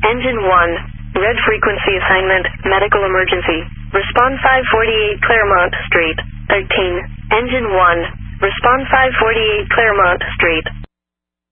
Engine 1. Red frequency assignment, medical emergency. Respond 548 Claremont Street. 13. Engine 1. Respond 548 Claremont Street.